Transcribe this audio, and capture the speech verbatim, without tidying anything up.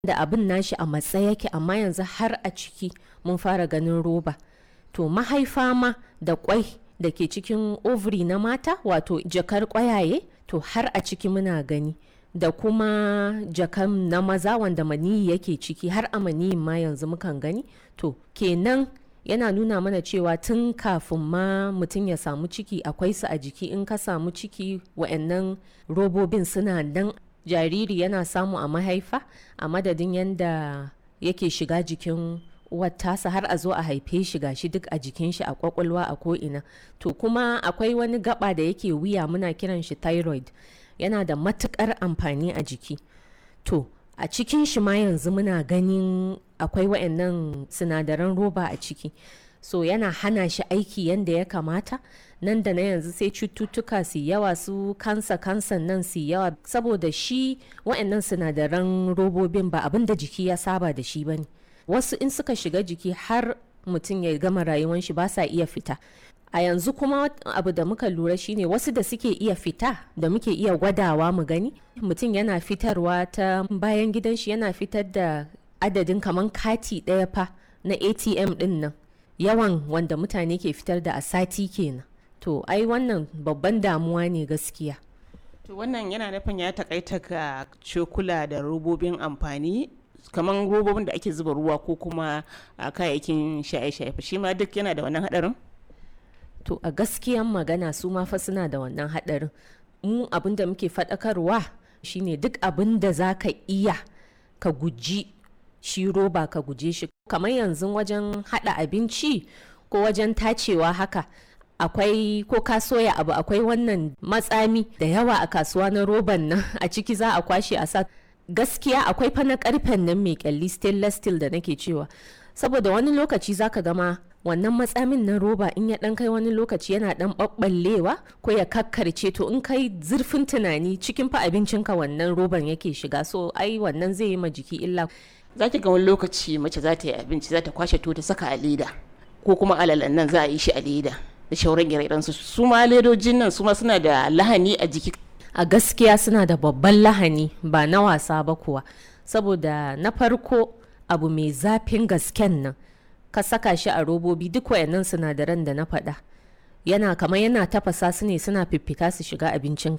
da abin nashi a matsa yake, amma yanzu har a ciki mun fara ganin roba. To mahaifa ma da kwai da ke cikin ovary na mata, wato jakar kwayaye, to har a ciki muna gani, da kuma jakan na maza wanda maniyi yake ciki, har a maniyin ma yanzu mukan gani. To kenan yana nuna mana cewa tun kafin ma mutum ya samu ciki akwai su a jiki. In ka samu ciki, wa'annan robobin suna nan, jariri yana samu a mahaifa a madadin yanda yake shiga jikin uwar tasa har a zo a haife shi gashi duk a jikin shi, a kwakwalwa, a ko'ina. To kuma akwai wani gaba da yake wuya, muna kiran shi thyroid, yana da matukar amfani a jiki. To a cikin shi ma yanzu muna ganin akwai wa'annan sinadaran roba a ciki, so yana hana shi aiki yanda ya kamata. Nan da na yanzu sai cututtuka su yawa, su kansa kansan nan su yawa, saboda shi wa'annan sinadaran robobin ba abin da jiki ya saba da shi bane. Wasu in suka shiga jiki har mutum ya gama rayuwan shi ba sa iya fita. A yanzu kuma abu da muka lura shine wasu da suke iya fita, da muke iya gwadawa mu gani, mutum yana fitarwa ta bayan gidan shi, yana fitar da adadin kaman kati ɗaya fa na A T M din nan, yawan wanda mutane ke fitar da a sati kenan. To ai wannan babban damuwa ne gaskiya. To wannan yana nufin ya takaita ga cokula da robobin amfani, kamar robobin da ake zuba ruwa ko kuma a kayayyakin shaye-shaye, shi ma duk yana da wannan hadarin? To a gaskiyan magana su ma fa suna da wannan hadarin. Mu abin da muke faɗakarwa shine duk abin da za ka iya ka guji shi roba, ka guje shi. Kamar yanzu wajen haɗa abinci ko wajen tacewa haka, akwai ko ka soya abu, akwai wannan matsami da yawa a kasuwa na roban nan, a ciki za a kwashe a sa. Gaskiya akwai fa na karfen nan mai kyalli, stainless steel da nake cewa, saboda wani lokaci zaka gama wannan matsamin na roba in ya dan kai wani lokaci yana dan babballewa ko ya kakkarce, to in kai zurfin tunani cikin fa abincinka wannan roban yake shiga, so ai wannan zai yi ma jiki illa. Zaki ga wani lokaci mace za ta yi abinci, za ta kwashe to ta saka a leda, ko kuma alalan nan za a yi shi a leda da shauran ire-iren su. Su ma ledojin nan su ma suna da lahani a jiki. A gaskiya suna da babban lahani, ba na wasa ba kuwa, saboda na farko abu mai zafin gasken nan ka saka shi a robobi, duk wayannan sinadaran da na faɗa yana kamar yana tafasa su ne, suna fiffita su shiga abincinka.